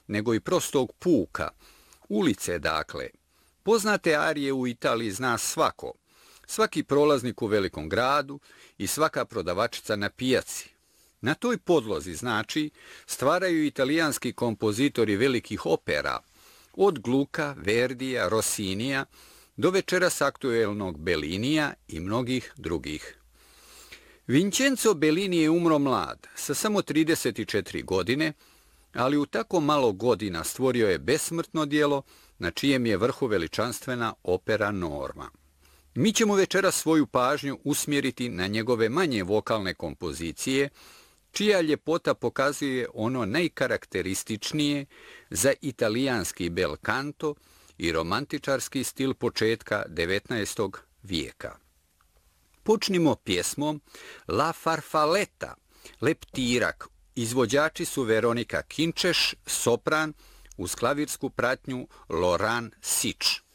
nego i prostog puka. Ulice, dakle. Poznate arije u Italiji zna svako. Svaki prolaznik u velikom gradu i svaka prodavačica na pijaci. Na toj podlozi, znači, stvaraju italijanski kompozitori velikih opera, od Gluka, Verdija, Rossinija, do večeras aktuelnog Bellinija i mnogih drugih. Vincenzo Bellini je umro mlad, sa samo 34 godine, ali u tako malo godina stvorio je besmrtno djelo na čijem je vrhu veličanstvena opera Norma. Mi ćemo večeras svoju pažnju usmjeriti na njegove manje vokalne kompozicije, čija ljepota pokazuje ono najkarakterističnije za italijanski bel canto i romantičarski stil početka 19. vijeka. Počnimo pjesmom La Farfaletta, Leptirak. Izvođači su Veronika Kinčeš, sopran, uz klavirsku pratnju Loran Sič.